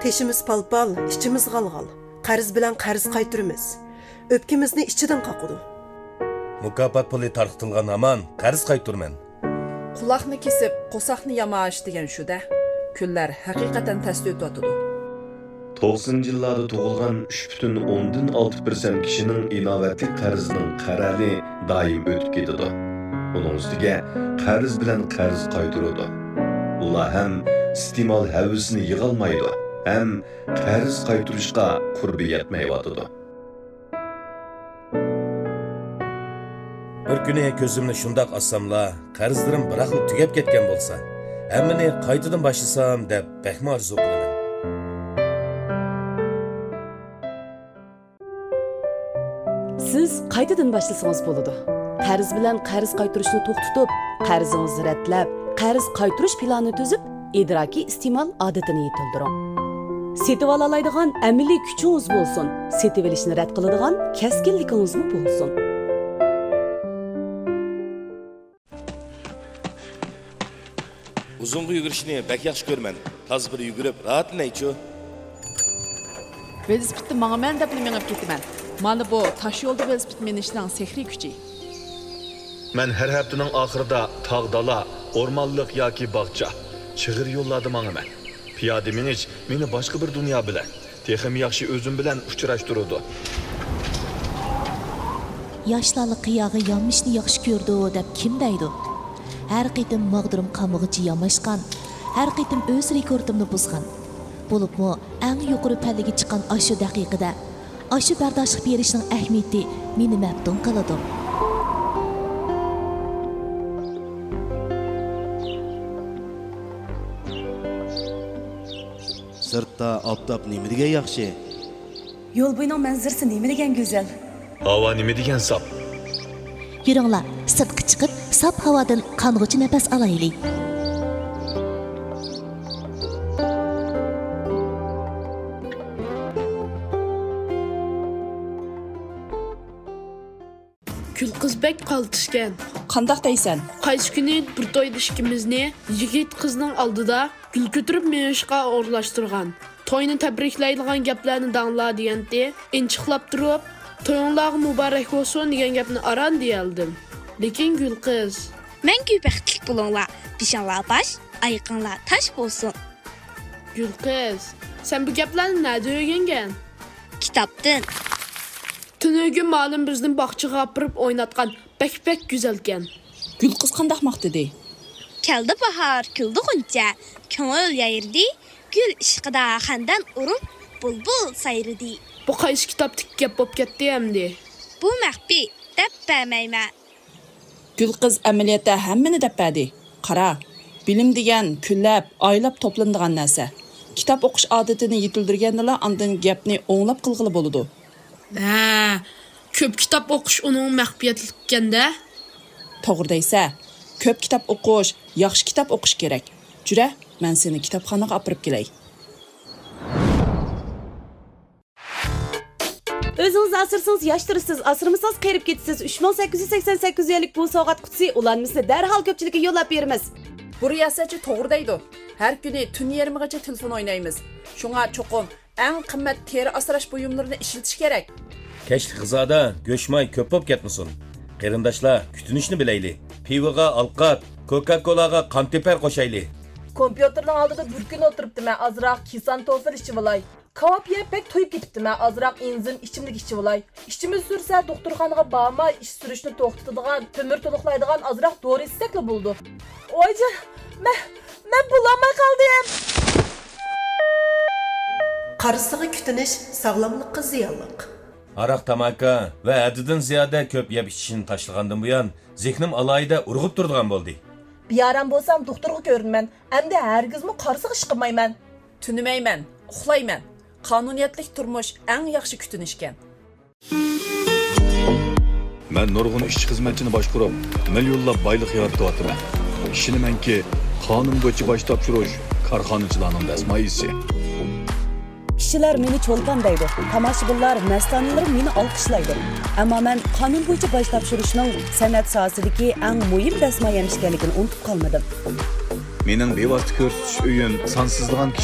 Teşimiz palpal, içimiz galgal. Qarz bilan qarz qaytırımız. Öpkimizni içidan qaqıdı. Mukofot puli tarqıtılgan aman qarz qaytırman. Quloqni kesib, qo'saqni yamash degan shu-da. Kunlar haqiqatan tasli o'tadi. 90 yillarda tug'ilgan 3,6% kishining inovatli qarzining qarali doim o'tib ketadi. Uning ustiga qarz bilan qarz qaytaradi. Ular ham iste'mol havasini yig'olmaydi, ham qarz qaytarishga qurbi yetmayotadi. Bir kuni ko'zimni shundoq açsamla, qarzlarim biraqli tugab ketgan bo'lsa, hammani qaytadan boshlasam deb baxma arzu qilaman. Siz qaytadan boshlasangiz bo'ladi. Qarz bilan qarz qaytarishni to'xtatib, qarzingizni ratlab, qarz qaytarish planini tuzib, idrokiy iste'mol odatini yetildiring. Setib olalaydigan amaliy kuchingiz bo'lsin, setib olishni rad qiladigan kaskinligingiz bo'lsin. Uzunga yugurishni bak yaxshi ko'rman. Toz bir yugurib, rahatlanaychu. Velosipedni mangman deb minib ketaman. Mana bu tosh yo'lda velosiped minishning sehriy kuchi. Men har haftaning oxirida tog'-dala, o'rmonliq yoki bog'cha, chig'ir yo'llarda mangaman. Piyoda minish meni boshqa bir dunyo bilan, texim yaxshi o'zim bilan uchrashtirdi. Yoshlarning qiyog'i yonmishni yaxshi ko'rdi deb kim deydi? Her qitim mağdurum qamıgıcı yamaşqan, her qitim öz rekordimni buzgan. Bo'lib mu eng yuqori pallaga chiqqan aşı daqiqada, aşı bardoshlik berishning ahamiyati meni maftun qiladi. Sirtda oftob nima degan yaxshi? Yo'l bo'yining manzarasi nima degan go'zal. Havo nima degan sap? Yuringlar, sirtqa chiqib, sap havodan qong'uchi nafas olaylik. Gulqizbek qaltishgan. Qandaq deysan? Qaysi kuni bir to'yda ikkimizni yigit qizning oldida gul ko'tarib menishga o'rlashtirgan. To'yni tabriklaydigan gaplarni dangla deganda, inchiqlab turib, to'yinglarga muborak bo'lsin degan gapni aran deyaldim. Lekin gul qiz, Мәңгі бәхтлік болыңlar, бишанлар баш, айқынлар таш болсын. gul qiz, sen bu gaplarni nerede öğrengen? Kitaptın. Tünögün malum bizden bakçıga apırıp oynatkan bek güzelken. Gul qiz qandaq maqtidi? Keldi bahar, küldü xunca, köngül yayırdı, gül işqida xandan urup, bulbul sayırdı. Bu qaysi kitaptık gap bop ketdi emdi. Bu məxbi, dəb bərməymə. Gul qiz amaliyotda hammani dappadi. Qara, bilim degan kunlab, oylab to'planadigan narsa. Kitob o'qish odatini yetildirganlar andan gapni o'nglab qilg'ili bo'ladi. Ha, ko'p kitap o'qish uning maxfiyatlikanda. To'g'ri deysa, ko'p kitob o'qish, yaxshi kitob o'qish kerak. Jura, men seni kitobxonaga olib kelay. Özünüz asırsınız, yaştırırsınız, asırmısınız, qerib ketisiz. 3888 yillik bu soğat qutisi ulanmasını dərhal köpçülükə yollab berimiz. Bu riyasetçi to'g'ri deydi. Har kuni tun 20gacha telefon o'ynaymiz. Shunga cho'qim eng qimmat teri asrash buyumlarini ishlatish kerak. Keşli qizada go'shmay ko'p bo'lib ketmasin. Qarindoshlar, kutinishni bilayli. Pivoga alqat, Coca-Colaga qanteper qo'shayli. Kompüterning oldida bir kun o'tiribdiman, azroq kisan tofil ichib olay. Kavap yeb pek to'yib ketibdiman, azroq enzim ichimlik ichib olay. Ishimiz sursa doktorxonaga bormay, ish surishni to'xtatadigan, temir to'liqlaydigan azroq dori istakli bo'ldi. Oyji, men bulamay qoldim. Qarisiga kutinish sog'lomlikqa ziyonliq. Araq tamaka va haddidan ziyoda ko'p yeb ichishni tashlagandan buyon zehnim alayida urg'ib turadigan bo'ldi. Biyaram bo'lsam doktorga ko'rinman, endi hargizmi qarisiga ish qilmayman. Tunimayman, uxlayman. Qonuniyatlik turmush eng yaxshi kutinishgan. Men nurg'un ishchi xizmatchini boshqarib, millionlab boylik yaratyapman. Ishonamanki, qonun bo'yicha bosh topshirish korxonachilarning dasmoyisi. Kishilar meni cho'lpon deydi. Tomoshabinlar, mastonilar meni olqishlaydi. Ammo men qonun bo'yicha bosh topshirishning san'at sohasidagi eng muhim dasmoya ekanligini unutib qolmadim. Mening bevosita ko'rsatish uyim sonsizlagan